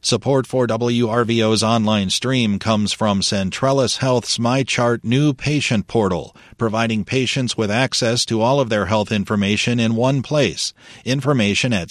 Support for WRVO's online stream comes from Centrellis Health's MyChart new patient portal, providing patients with access to all of their health information in one place. Information at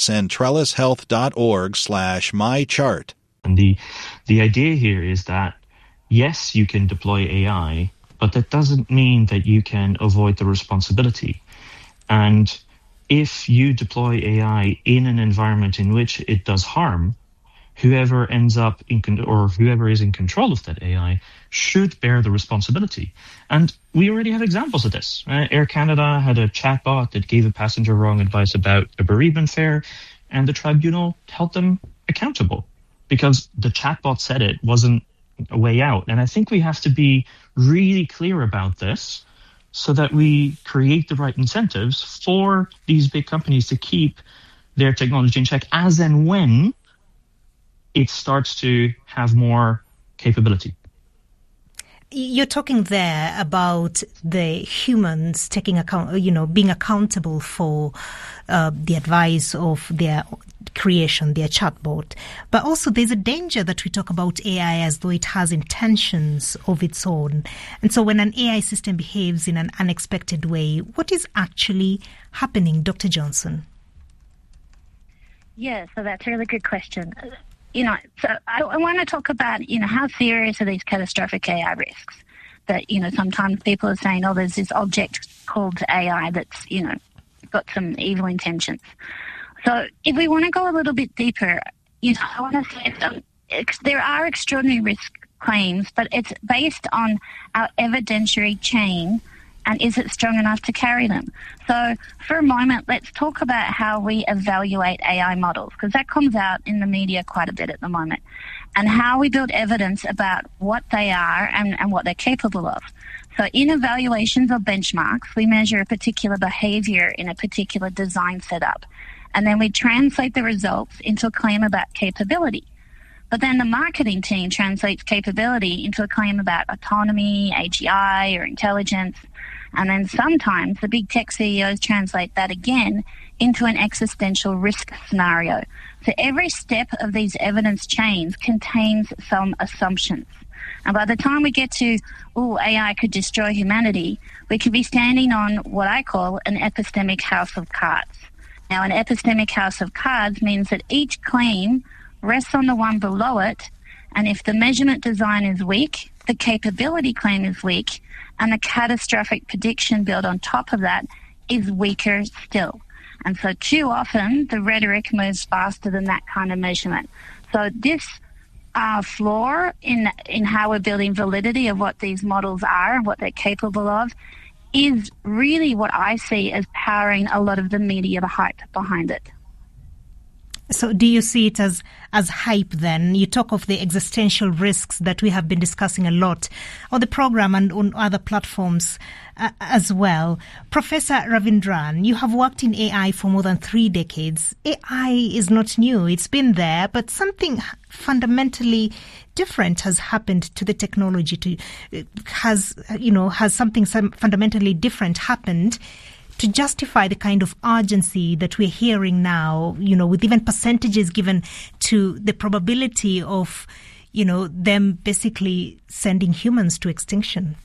centrellishealth.org/mychart. And the idea here is that, yes, you can deploy AI, but that doesn't mean that you can avoid the responsibility. And if you deploy AI in an environment in which it does harm, whoever ends up whoever is in control of that AI should bear the responsibility. And we already have examples of this. Air Canada had a chatbot that gave a passenger wrong advice about a bereavement fare, and the tribunal held them accountable because the chatbot said it wasn't a way out. And I think we have to be really clear about this so that we create the right incentives for these big companies to keep their technology in check as and when it starts to have more capability. You're talking there about the humans taking account, being accountable for the advice of their creation, their chatbot. But also there's a danger that we talk about AI as though it has intentions of its own. And so when an AI system behaves in an unexpected way, what is actually happening, Dr. Johnson? Yeah, so that's a really good question. So I want to talk about, how serious are these catastrophic AI risks? That, sometimes people are saying, there's this object called AI that's, got some evil intentions. So if we want to go a little bit deeper, I want to say there are extraordinary risk claims, but it's based on our evidentiary chain. And is it strong enough to carry them? So for a moment, let's talk about how we evaluate AI models, because that comes out in the media quite a bit at the moment, and how we build evidence about what they are and what they're capable of. So in evaluations or benchmarks, we measure a particular behavior in a particular design setup, and then we translate the results into a claim about capability. But then the marketing team translates capability into a claim about autonomy, AGI, or intelligence. And then sometimes the big tech CEOs translate that again into an existential risk scenario. So every step of these evidence chains contains some assumptions. And by the time we get to, AI could destroy humanity, we could be standing on what I call an epistemic house of cards. Now, an epistemic house of cards means that each claim rests on the one below it, and if the measurement design is weak, the capability claim is weak, and the catastrophic prediction built on top of that is weaker still. And so too often, the rhetoric moves faster than that kind of measurement. So this flaw in how we're building validity of what these models are and what they're capable of is really what I see as powering a lot of the media hype behind it. So do you see it as hype then? You talk of the existential risks that we have been discussing a lot on the program and on other platforms as well. Professor Ravindran, you have worked in AI for more than 3 decades. AI is not new. It's been there, but something fundamentally different has happened to the technology. Has something fundamentally different happened to justify the kind of urgency that we're hearing now, with even percentages given to the probability of, them basically sending humans to extinction?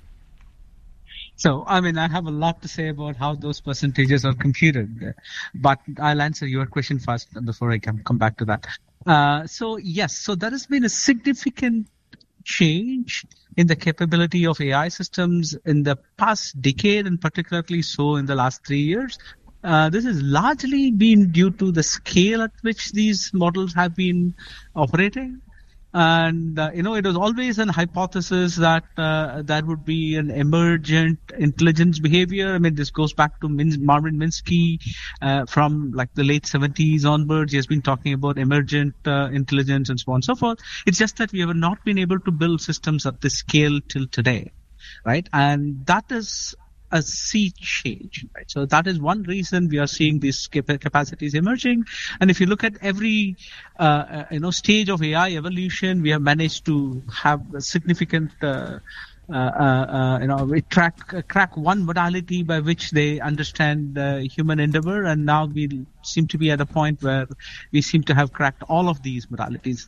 So, I have a lot to say about how those percentages are computed, but I'll answer your question first before I come back to that. So there has been a significant change in the capability of AI systems in the past decade, and particularly so in the last 3 years. This has largely been due to the scale at which these models have been operating. And, it was always an hypothesis that there would be an emergent intelligence behavior. This goes back to Marvin Minsky from the late 70s onwards. He has been talking about emergent intelligence and so on and so forth. It's just that we have not been able to build systems at this scale till today, right? And that is a sea change, right? So that is one reason we are seeing these capacities emerging. And if you look at every, stage of AI evolution, we have managed to have a significant, we crack one modality by which they understand human endeavor, and now we seem to be at a point where we seem to have cracked all of these modalities.